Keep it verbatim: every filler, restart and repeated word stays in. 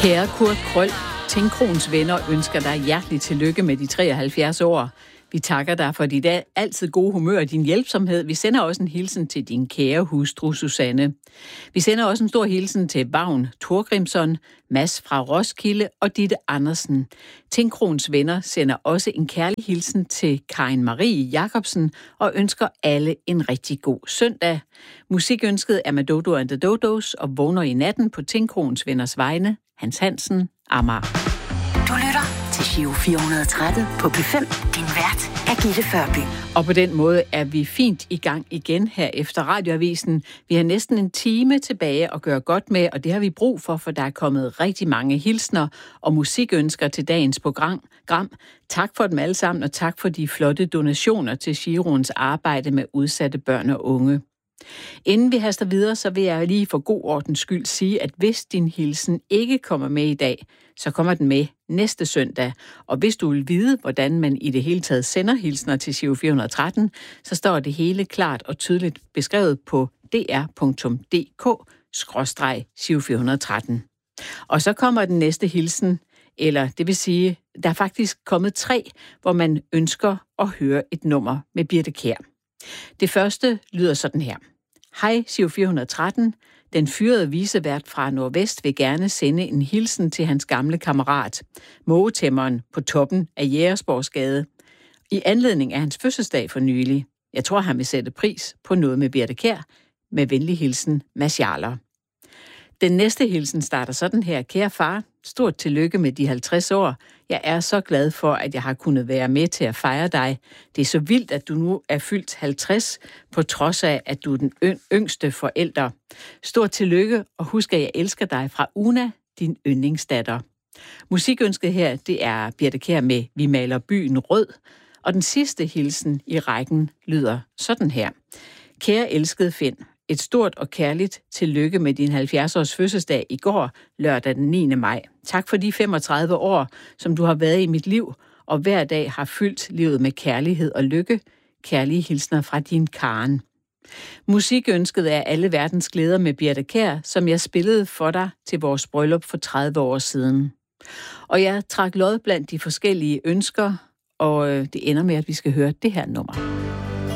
Kære Kurt Krøll, Tinkroens venner ønsker dig hjerteligt tillykke med de treoghalvfjerds år. Vi takker dig for dit altid gode humør og din hjælpsomhed. Vi sender også en hilsen til din kære hustru, Susanne. Vi sender også en stor hilsen til Vagn Thorgrimsson, Mads fra Roskilde og Ditte Andersen. Tinkroens venner sender også en kærlig hilsen til Karin Marie Jacobsen og ønsker alle en rigtig god søndag. Musikønsket er med Dodo and the Dodos og vågner i natten på Tinkroens venners vegne. Hans Hansen, Amager. Du lytter til Giro fire hundrede og tretten på P fem. Din vært er Gitte Førby. Og på den måde er vi fint i gang igen her efter Radioavisen. Vi har næsten en time tilbage at gøre godt med, og det har vi brug for, for der er kommet rigtig mange hilsner og musikønsker til dagens program. Tak for dem alle sammen, og tak for de flotte donationer til Giroens arbejde med udsatte børn og unge. Inden vi haster videre, så vil jeg lige for god ordens skyld sige, at hvis din hilsen ikke kommer med i dag, så kommer den med næste søndag. Og hvis du vil vide, hvordan man i det hele taget sender hilsner til Giro fire hundrede og tretten, så står det hele klart og tydeligt beskrevet på d r punktum d k skråstreg Giro fire hundrede og tretten. Og så kommer den næste hilsen, eller det vil sige, der er faktisk kommet tre, hvor man ønsker at høre et nummer med Birthe Kjær. Det første lyder sådan her. Hej Giro fire hundrede og tretten. Den fyrede vicevært fra Nordvest vil gerne sende en hilsen til hans gamle kammerat, mågetæmmeren på toppen af Jægersborgsgade, i anledning af hans fødselsdag for nylig. Jeg tror, han vil sætte pris på noget med Birthe Kjær. Med venlig hilsen, Mads Jarler. Den næste hilsen starter sådan her. Kære far, stort tillykke med de halvtreds år. Jeg er så glad for, at jeg har kunnet være med til at fejre dig. Det er så vildt, at du nu er fyldt halvtreds, på trods af, at du er den yngste forælder. Stort tillykke, og husk, at jeg elsker dig fra Una, din yndlingsdatter. Musikønsket her, det er Birthe Kjær med Vi maler byen rød. Og den sidste hilsen i rækken lyder sådan her. Kære elskede Finn, et stort og kærligt tillykke med din halvfjerds-års fødselsdag i går, lørdag den niende maj. Tak for de femogtredive år, som du har været i mit liv, og hver dag har fyldt livet med kærlighed og lykke. Kærlige hilsner fra din Karen. Musikønsket er alle verdens glæder med Birthe Kjær, som jeg spillede for dig til vores bryllup for tredive år siden. Og jeg trak lod blandt de forskellige ønsker, og det ender med, at vi skal høre det her nummer.